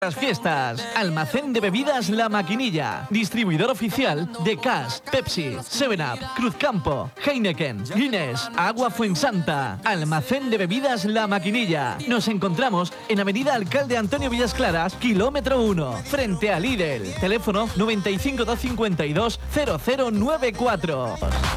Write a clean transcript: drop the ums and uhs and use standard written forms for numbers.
Las fiestas. Almacén de bebidas La Maquinilla. Distribuidor oficial de Cass, Pepsi, 7up, Cruzcampo, Heineken, Guinness, Agua Fuensanta. Almacén de bebidas La Maquinilla. Nos encontramos en Avenida Alcalde Antonio Villas Claras, kilómetro 1, frente a Lidl. Teléfono 95 252 0094.